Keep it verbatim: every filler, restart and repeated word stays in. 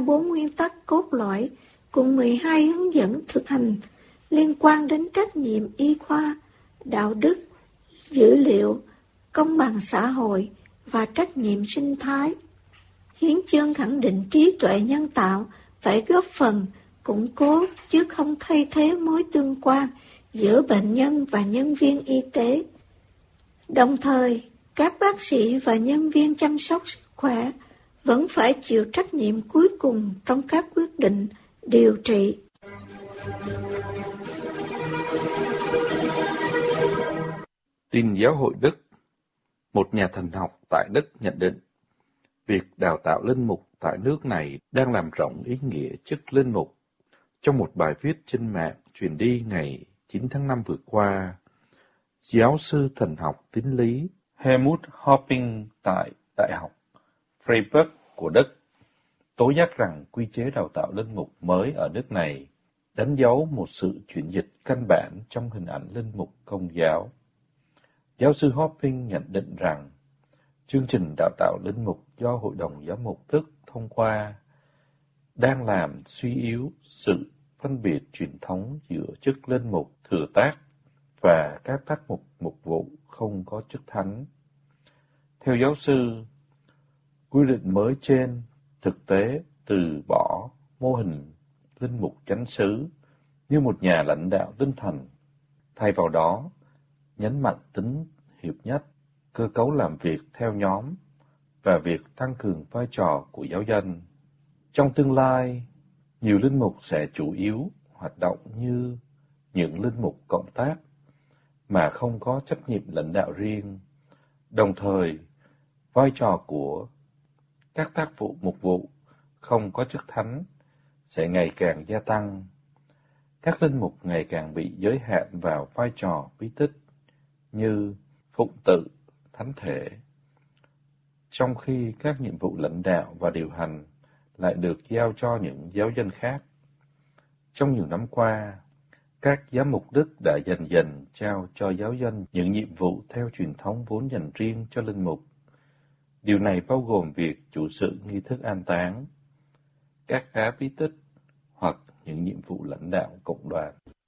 bốn nguyên tắc cốt lõi cùng mười hai hướng dẫn thực hành liên quan đến trách nhiệm y khoa, đạo đức, dữ liệu, công bằng xã hội và trách nhiệm sinh thái. Hiến chương khẳng định trí tuệ nhân tạo phải góp phần củng cố chứ không thay thế mối tương quan giữa bệnh nhân và nhân viên y tế. Đồng thời, các bác sĩ và nhân viên chăm sóc sức khỏe vẫn phải chịu trách nhiệm cuối cùng trong các quyết định điều trị. Tin giáo hội Đức. Một nhà thần học tại Đức nhận định, việc đào tạo linh mục tại nước này đang làm rộng ý nghĩa chức linh mục. Trong một bài viết trên mạng truyền đi ngày chín tháng năm vừa qua, giáo sư thần học tín lý Helmut Hopping tại Đại học Freiburg của Đức tố giác rằng quy chế đào tạo linh mục mới ở nước này đánh dấu một sự chuyển dịch căn bản trong hình ảnh linh mục Công giáo. Giáo sư Hopping nhận định rằng chương trình đào tạo linh mục do Hội đồng Giám mục Đức thông qua đang làm suy yếu sự phân biệt truyền thống giữa chức linh mục thừa tác và các tác mục mục vụ không có chức thánh. Theo giáo sư, quy định mới trên thực tế từ bỏ mô hình linh mục chánh xứ như một nhà lãnh đạo tinh thần, thay vào đó nhấn mạnh tính hiệp nhất, cơ cấu làm việc theo nhóm và việc tăng cường vai trò của giáo dân. Trong tương lai, nhiều linh mục sẽ chủ yếu hoạt động như những linh mục cộng tác mà không có trách nhiệm lãnh đạo riêng. Đồng thời, vai trò của các tác vụ mục vụ không có chức thánh sẽ ngày càng gia tăng. Các linh mục ngày càng bị giới hạn vào vai trò bí tích như phụng tự, thánh thể, trong khi các nhiệm vụ lãnh đạo và điều hành lại được giao cho những giáo dân khác. Trong nhiều năm qua, các giám mục Đức đã dần dần trao cho giáo dân những nhiệm vụ theo truyền thống vốn dành riêng cho linh mục. Điều này bao gồm việc chủ sự nghi thức an táng, các khá bí tích hoặc những nhiệm vụ lãnh đạo cộng đoàn.